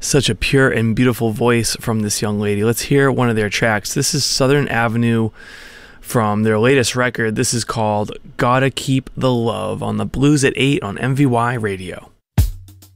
Such a pure and beautiful voice from this young lady. Let's hear one of their tracks. This is Southern Avenue from their latest record. This is called Gotta Keep the Love on the Blues at 8 on MVY Radio.